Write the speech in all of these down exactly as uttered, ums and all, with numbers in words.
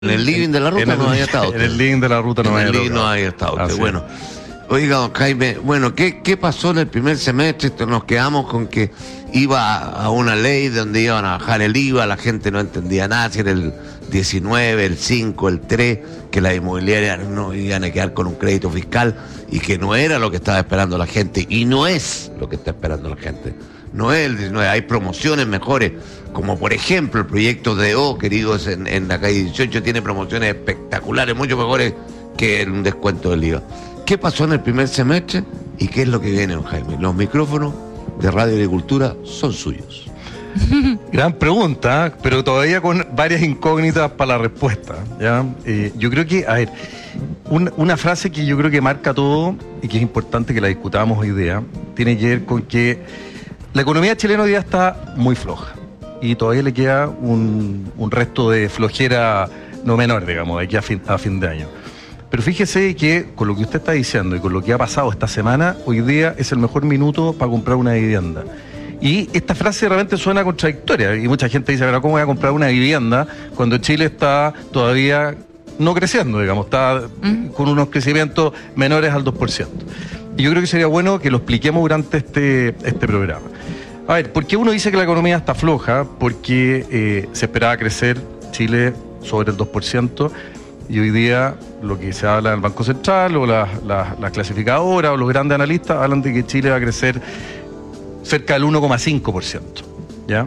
En el living de la ruta el, no había estado usted. En el living de la ruta no en había el living tocado. no había estado usted. Así Bueno, oiga, don Jaime, bueno, ¿qué, qué pasó en el primer semestre? Esto, nos quedamos con que iba a una ley donde iban a bajar el I V A, la gente no entendía nada, si era el diecinueve, el cinco, el tres, que las inmobiliarias no iban a quedar con un crédito fiscal y que no era lo que estaba esperando la gente, y no es lo que está esperando la gente. No es el diecinueve, hay promociones mejores, como por ejemplo el proyecto D O, queridos, en, en la calle dieciocho, tiene promociones espectaculares, mucho mejores que un descuento del I V A. ¿Qué pasó en el primer semestre y qué es lo que viene, don Jaime? Los micrófonos de Radio Agricultura son suyos. Gran pregunta, pero todavía con varias incógnitas para la respuesta, ¿ya? Eh, yo creo que, a ver, un, una frase que yo creo que marca todo y que es importante que la discutamos hoy día, tiene que ver con que la economía chilena hoy día está muy floja y todavía le queda un, un resto de flojera no menor, digamos, de aquí a fin, a fin de año. Pero fíjese que con lo que usted está diciendo y con lo que ha pasado esta semana, hoy día es el mejor minuto para comprar una vivienda. Y esta frase realmente suena contradictoria y mucha gente dice, pero ¿cómo voy a comprar una vivienda cuando Chile está todavía no creciendo, digamos, está ¿Mm? con unos crecimientos menores al dos por ciento? Y yo creo que sería bueno que lo expliquemos durante este, este programa. A ver, ¿por qué uno dice que la economía está floja? Porque eh, se esperaba crecer Chile sobre el dos por ciento y hoy día lo que se habla en el Banco Central o las la, la clasificadoras o los grandes analistas hablan de que Chile va a crecer cerca del uno coma cinco por ciento. ¿Ya?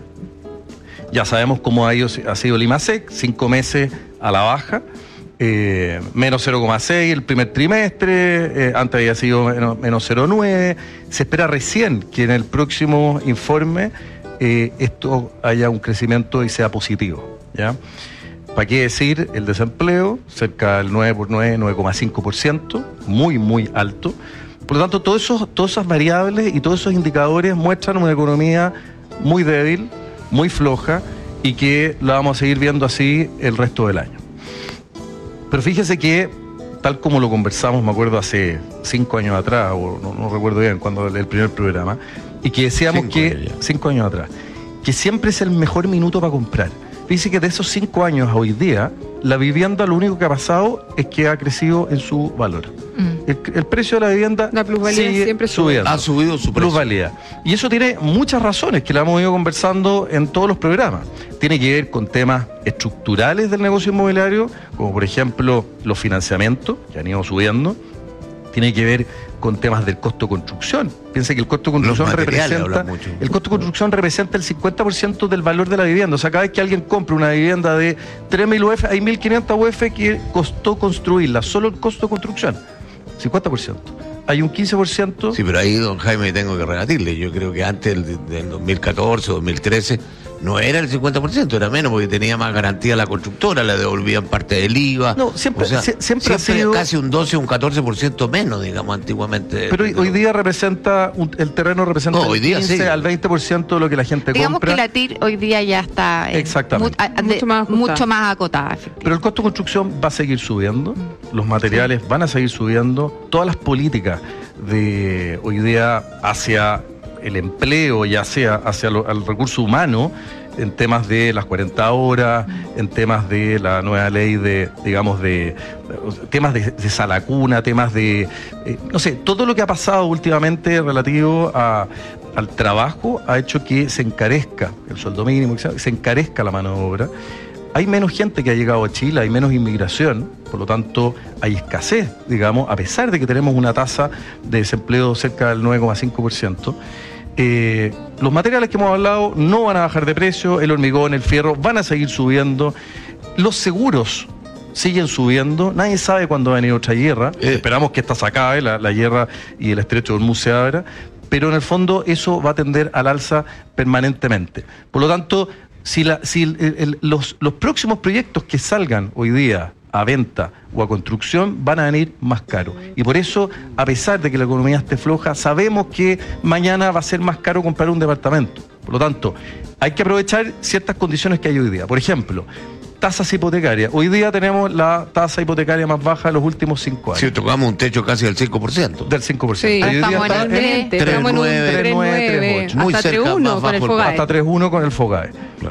Ya sabemos cómo ha, ido, ha sido el IMASEC, cinco meses a la baja. Eh, menos cero coma seis el primer trimestre, eh, antes había sido menos, menos cero coma nueve. Se espera recién que en el próximo informe eh, esto haya un crecimiento y sea positivo, ¿ya? ¿Para qué decir? El desempleo, cerca del nueve por nueve, nueve coma cinco por ciento, muy, muy alto. Por lo tanto, todos esos, todas esas variables y todos esos indicadores muestran una economía muy débil, muy floja, y que la vamos a seguir viendo así el resto del año. Pero fíjese que, tal como lo conversamos, me acuerdo hace cinco años atrás, o no, no recuerdo bien, cuando el primer programa, y que decíamos cinco que, años cinco años atrás, que siempre es el mejor minuto para comprar. Fíjese que de esos cinco años a hoy día, la vivienda lo único que ha pasado es que ha crecido en su valor. Mm. El, el precio de la vivienda la plusvalía sigue siempre subiendo. Ha subido su precio. Plusvalía. Y eso tiene muchas razones que la hemos ido conversando en todos los programas. Tiene que ver con temas estructurales del negocio inmobiliario, como por ejemplo los financiamientos, que han ido subiendo. Tiene que ver con temas del costo de construcción. Piensa que el costo de construcción representa el costo de construcción representa el cincuenta por ciento del valor de la vivienda. O sea, cada vez que alguien compra una vivienda de tres mil U F, hay mil quinientos U F que costó construirla, solo el costo de construcción, cincuenta por ciento. Hay un quince por ciento. Sí, pero ahí, don Jaime, tengo que rebatirle. Yo creo que antes del, del dos mil catorce, dos mil trece, no era el cincuenta por ciento, era menos, porque tenía más garantía la constructora, le devolvían parte del I V A. No, siempre, o sea, siempre, siempre ha sido casi un doce o un catorce por ciento menos, digamos, antiguamente. Pero hoy, hoy día representa, un, el terreno representa no, hoy día, quince sí. al veinte por ciento de lo que la gente Digamos compra. Digamos que la T I R hoy día ya está eh, Exactamente. Mu, a, de, mucho, más mucho más acotada. Pero el costo de construcción va a seguir subiendo, mm. los materiales sí. van a seguir subiendo, todas las políticas de hoy día hacia el empleo, ya sea hacia lo, el recurso humano, en temas de las cuarenta horas, en temas de la nueva ley de, digamos, de temas de, de salacuna, temas de, eh, no sé, todo lo que ha pasado últimamente relativo a, al trabajo ha hecho que se encarezca el sueldo mínimo, se encarezca la mano de obra. Hay menos gente que ha llegado a Chile, hay menos inmigración, por lo tanto hay escasez, digamos, a pesar de que tenemos una tasa de desempleo cerca del nueve coma cinco por ciento. Eh, los materiales que hemos hablado no van a bajar de precio, el hormigón, el fierro van a seguir subiendo, los seguros siguen subiendo, nadie sabe cuándo va a venir otra guerra, eh. esperamos que esta se acabe, la, la guerra y el estrecho de Hormuz se abra, pero en el fondo eso va a tender al alza permanentemente. Por lo tanto, si, la, si el, el, los, los próximos proyectos que salgan hoy día a venta o a construcción van a venir más caros. Y por eso, a pesar de que la economía esté floja, sabemos que mañana va a ser más caro comprar un departamento. Por lo tanto, hay que aprovechar ciertas condiciones que hay hoy día. Por ejemplo, tasas hipotecarias. Hoy día tenemos la tasa hipotecaria más baja de los últimos cinco años. Sí, tocamos un techo casi del cinco por ciento. Del cinco por ciento. Sí, hoy estamos día en el tres, estamos en un tres nueve, tres ocho. hasta tres uno con el FOGAE. Hasta tres uno con el FOGAE. Claro.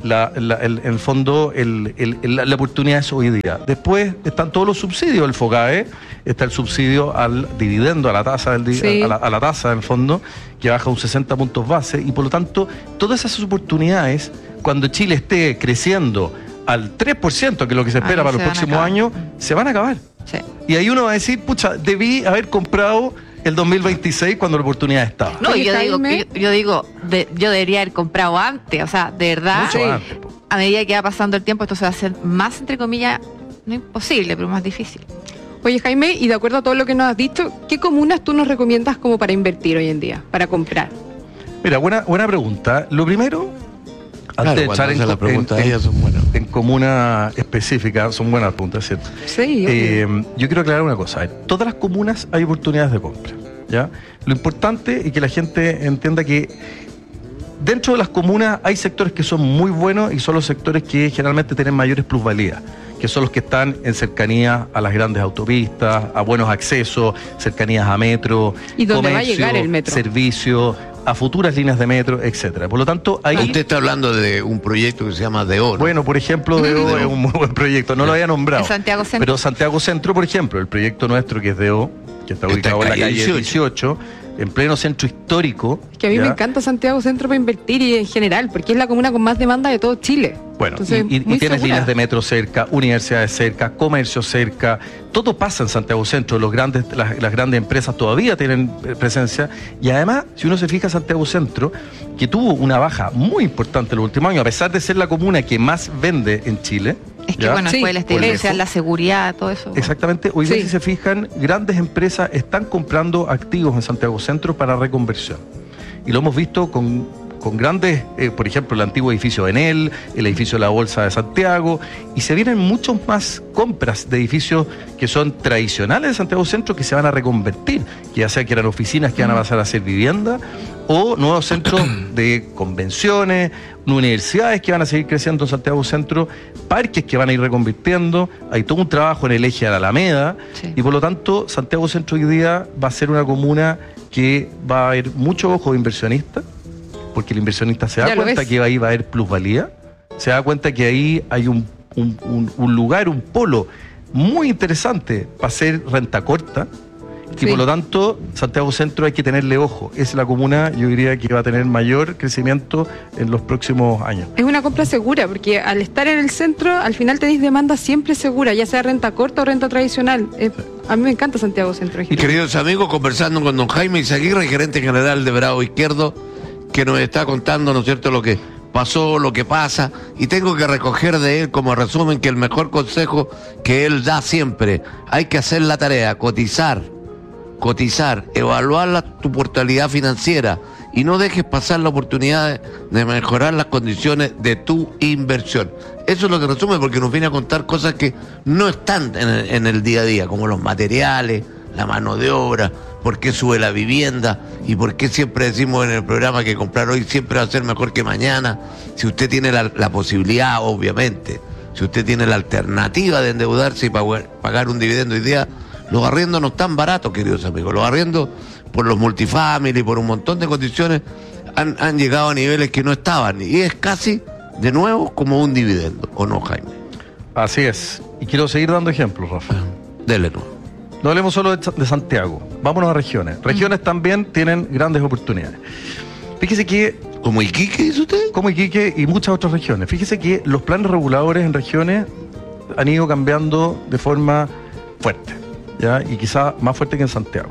la, la, el, en el fondo el, el, el, la oportunidad es hoy día. Después están todos los subsidios del FOGAE, está el subsidio al dividendo, a la tasa del sí. a, la, a la tasa del fondo, que baja un sesenta puntos base, y por lo tanto todas esas oportunidades, cuando Chile esté creciendo al tres por ciento, que es lo que se espera ah, para los próximos años, se van a acabar. Sí. Y ahí uno va a decir, pucha, debí haber comprado el dos mil veintiséis cuando la oportunidad estaba. No, yo digo, yo, yo digo, de, yo debería haber comprado antes, o sea, de verdad, Mucho antes, a medida que va pasando el tiempo, esto se va a hacer más, entre comillas, no imposible, pero más difícil. Oye, Jaime, y de acuerdo a todo lo que nos has dicho, ¿qué comunas tú nos recomiendas como para invertir hoy en día, para comprar? Mira, buena, buena pregunta. Lo primero, claro, antes de echar en, la pregunta en, ellas son buenas. en comuna específica, son buenas preguntas, ¿cierto? Sí. Eh, yo quiero aclarar una cosa. En todas las comunas hay oportunidades de compra, ¿ya? Lo importante es que la gente entienda que dentro de las comunas hay sectores que son muy buenos y son los sectores que generalmente tienen mayores plusvalías, que son los que están en cercanía a las grandes autopistas, a buenos accesos, cercanías a metro, ¿y dónde comercio, va a llegar el metro? Servicio, a futuras líneas de metro, etcétera. Por lo tanto, ahí... Usted está hablando de un proyecto que se llama D O, ¿no? Bueno, por ejemplo, D O es un muy buen proyecto, no lo había nombrado. En Santiago Centro. Pero Santiago Centro, por ejemplo, el proyecto nuestro que es D O, que está ubicado en la calle dieciocho, en pleno centro histórico. Es que a mí ¿ya? me encanta Santiago Centro para invertir y en general, porque es la comuna con más demanda de todo Chile. Bueno, entonces, y, y, y tienes segura. líneas de metro cerca, universidades cerca, comercio cerca, todo pasa en Santiago Centro, los grandes, las, las grandes empresas todavía tienen presencia, y además, si uno se fija, Santiago Centro, que tuvo una baja muy importante en los últimos años, a pesar de ser la comuna que más vende en Chile. Es que ¿ya? bueno, Sí, después de la excelencia, la seguridad, todo eso. Exactamente, hoy día Sí. si se fijan, grandes empresas están comprando activos en Santiago Centro para reconversión. Y lo hemos visto con, con grandes, eh, por ejemplo, el antiguo edificio Enel, el edificio de la Bolsa de Santiago, y se vienen muchas más compras de edificios que son tradicionales de Santiago Centro que se van a reconvertir, que ya sea que eran oficinas que van a pasar a ser vivienda, o nuevos centros de convenciones, universidades que van a seguir creciendo en Santiago Centro, parques que van a ir reconvirtiendo, hay todo un trabajo en el eje de la Alameda, Sí. y por lo tanto Santiago Centro hoy día va a ser una comuna que va a haber mucho ojo de inversionista, porque el inversionista se da Ya lo cuenta ves. que ahí va a haber plusvalía, se da cuenta que ahí hay un, un, un, un lugar, un polo muy interesante para hacer renta corta, y Sí. por lo tanto Santiago Centro hay que tenerle ojo. Es la comuna, yo diría, que va a tener mayor crecimiento en los próximos años. Es una compra segura, porque al estar en el centro, al final tenéis demanda siempre segura, ya sea renta corta o renta tradicional. Eh, a mí me encanta Santiago Centro. en Y general. queridos amigos, conversando con don Jaime Izaguirre, gerente general de Bravo Izquierdo, que nos está contando, ¿no es cierto?, lo que pasó, lo que pasa, y tengo que recoger de él como resumen que el mejor consejo que él da siempre, hay que hacer la tarea, cotizar, cotizar, evaluar la, tu portabilidad financiera y no dejes pasar la oportunidad de, de mejorar las condiciones de tu inversión. Eso es lo que resume, porque nos viene a contar cosas que no están en el, en el día a día, como los materiales, la mano de obra, por qué sube la vivienda y por qué siempre decimos en el programa que comprar hoy siempre va a ser mejor que mañana. Si usted tiene la, la posibilidad, obviamente, si usted tiene la alternativa de endeudarse y pagar, pagar un dividendo hoy día, los arriendos no están baratos, queridos amigos. Los arriendos por los multifamily, por un montón de condiciones, han, han llegado a niveles que no estaban. Y es casi, de nuevo, como un dividendo, ¿o no, Jaime? Así es. Y quiero seguir dando ejemplos, Rafa. Dele, no. No hablemos solo de, de Santiago. Vámonos a regiones. Regiones mm. también tienen grandes oportunidades. Fíjese que... ¿Como Iquique, dice usted? Como Iquique y muchas otras regiones. Fíjese que los planes reguladores en regiones han ido cambiando de forma fuerte, ¿ya? Y quizá más fuerte que en Santiago.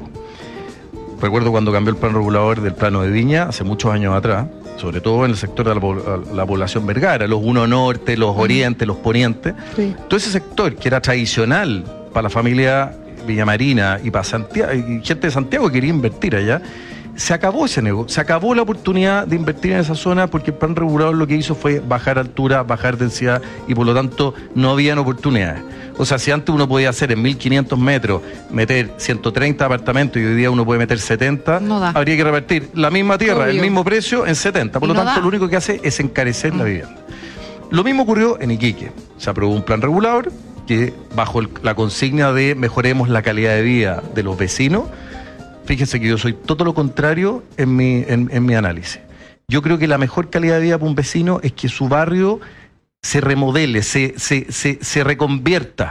Recuerdo cuando cambió el plan regulador del plano de Viña, hace muchos años atrás, sobre todo en el sector de la, la población vergara, los uno norte, los orientes, los ponientes. Sí. Todo ese sector que era tradicional para la familia Villamarina y para Santiago, y gente de Santiago que quería invertir allá, se acabó ese negocio, se acabó la oportunidad de invertir en esa zona porque el plan regulador lo que hizo fue bajar altura, bajar densidad y por lo tanto no habían oportunidades. O sea, si antes uno podía hacer en mil quinientos metros, meter ciento treinta apartamentos y hoy día uno puede meter setenta, no da. Habría que repartir la misma tierra, Obvio. el mismo precio en setenta. Por lo No tanto, da. lo único que hace es encarecer Mm. la vivienda. Lo mismo ocurrió en Iquique. Se aprobó un plan regulador que bajo el, la consigna de mejoremos la calidad de vida de los vecinos. Fíjense que yo soy todo lo contrario en mi, en, en mi análisis. yo creo que la mejor calidad de vida para un vecino es que su barrio se remodele, se, se, se, se reconvierta.